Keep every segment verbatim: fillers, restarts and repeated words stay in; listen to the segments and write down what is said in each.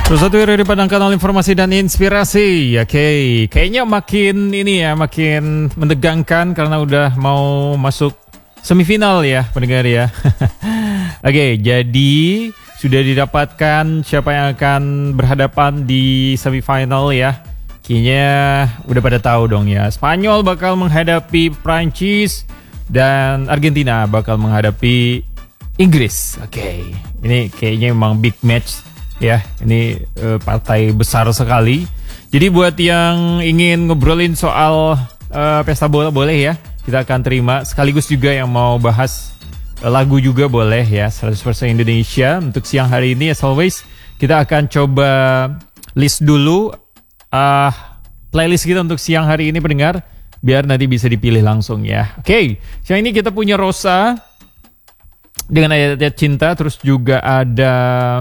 Terus satu dari Padang Kanal Informasi dan Inspirasi. Oke, okay. Kayaknya makin ini ya, makin menegangkan karena udah mau masuk semifinal ya pendengar ya. Oke, okay, jadi sudah didapatkan siapa yang akan berhadapan di semifinal ya. Kayaknya udah pada tahu dong ya. Spanyol bakal menghadapi Prancis dan Argentina bakal menghadapi Inggris. Oke, okay. Ini kayaknya memang big match. Ya, ini uh, partai besar sekali. Jadi buat yang ingin ngobrolin soal uh, pesta bola boleh ya, kita akan terima. Sekaligus juga yang mau bahas uh, lagu juga boleh ya, seratus persen Indonesia. Untuk siang hari ini as always, kita akan coba list dulu uh, playlist kita untuk siang hari ini pendengar, biar nanti bisa dipilih langsung ya. Oke, okay. Siang ini kita punya Rosa dengan ayat-ayat cinta, terus juga ada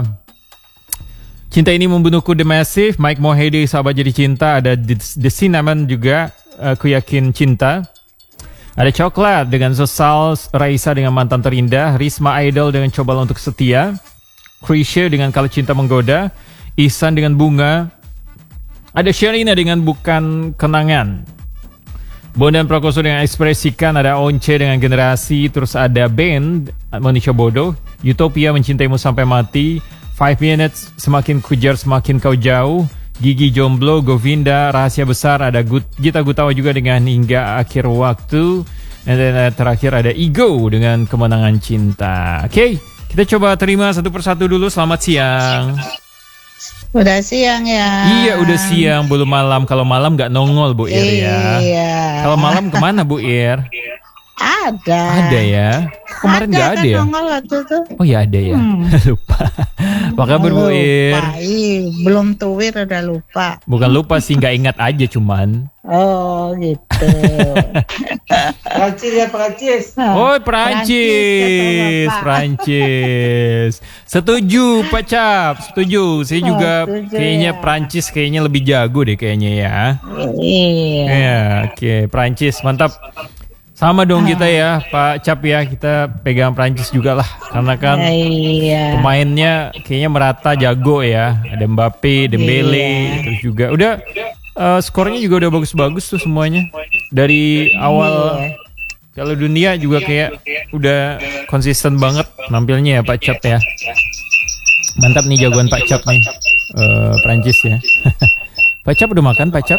Cinta Ini Membunuhku The Massive, Mike Mohede Sahabat Jadi Cinta, ada The, The Cinnamon juga, Aku Yakin Cinta. Ada Coklat dengan Sesal, Raisa dengan Mantan Terindah, Risma Idol dengan Coba Untuk Setia, Krisya dengan Kalau Cinta Menggoda, Ihsan dengan Bunga, ada Sherina dengan Bukan Kenangan, Bondan Prakoso dengan Ekspresikan, ada Once dengan Generasi, terus ada Band, Manusia Bodoh, Utopia Mencintaimu Sampai Mati, Five Minutes, Semakin Kujar Semakin Kau Jauh, Gigi Jomblo, Govinda, Rahasia Besar, ada Gita Gutawa juga dengan Hingga Akhir Waktu, dan then, terakhir ada Ego dengan Kemenangan Cinta. Oke, okay, kita coba terima satu persatu dulu. Selamat siang. Udah siang ya. Iya udah siang, belum malam. Kalau malam gak nongol Bu Ir ya. Iya. Kalau malam kemana Bu Ir? Ada. Ada ya. Kemarin ada, gak ada kan ya? Nongol waktu itu. Oh ya ada ya. Hmm. Lupa. Apa kabar Bu Ir? Lupa, belum tuwir udah lupa. Bukan lupa sih, gak ingat aja cuman. Oh gitu. Prancis ya Prancis. Oh Prancis, Prancis. Setuju Pak Cap, setuju. Saya juga oh, setuju, kayaknya ya. Prancis kayaknya lebih jago deh kayaknya ya. Iya. Ya, oke okay. Prancis mantap. Sama dong kita ya Pak Cap ya, kita pegang Prancis juga lah. Karena kan iya. Pemainnya kayaknya merata jago ya. Ada Mbappe, Dembele, iya. Terus juga udah uh, skornya juga udah bagus-bagus tuh semuanya. Dari awal iya. Kalau dunia juga kayak udah konsisten banget nampilnya ya Pak Cap ya. Mantap nih jagoan Pak Cap nih, uh, Prancis ya. Pak Cap udah makan Pak Cap?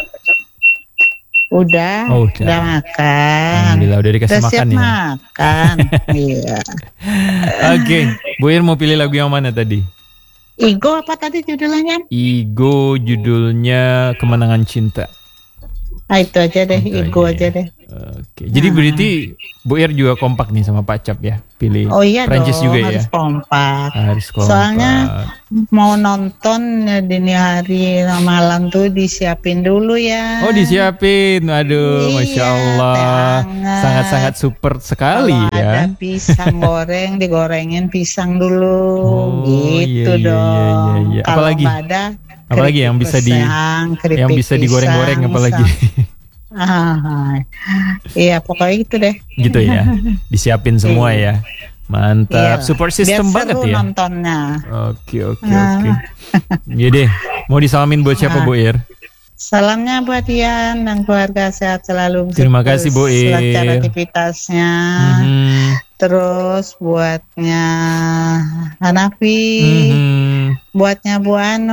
Udah, oh, udah, udah makan. Alhamdulillah udah dikasih udah makan siap ya. Makan. Iya. Oke, okay. Bu Ir mau pilih lagu yang mana tadi? Ego apa tadi judulnya? Ego judulnya Kemenangan Cinta. Ah itu aja deh, itu Ego aja, aja deh. Oke, jadi nah. Berarti Bu Ir juga kompak nih sama Pak Cap ya, pilih oh, iya Prancis dong, juga harus ya. Kompak. Harus kompak. Soalnya mau nonton ya, dini hari malam tuh disiapin dulu ya. Oh disiapin, aduh, iya, masya Allah, sangat-sangat super sekali. Kalau ya. Ada pisang goreng, digorengin pisang dulu, oh, gitu iya, dong. Iya, iya, iya. Apalagi? Kalau ada, apalagi yang bisa di, yang bisa digoreng-goreng apalagi? Ah, iya pokoknya gitu deh. Gitu ya, disiapin semua ya. Mantap, iya, support system banget ya. Nontonnya. Oke oke ah. oke. Iya deh, mau disalamin buat siapa ah. Bu Ir? Salamnya buat Ian dan keluarga, sehat selalu. Terima kasih Bu Ir. Lancar aktivitasnya. Mm-hmm. Terus buatnya Hanafi, mm-hmm. buatnya Bu Ano.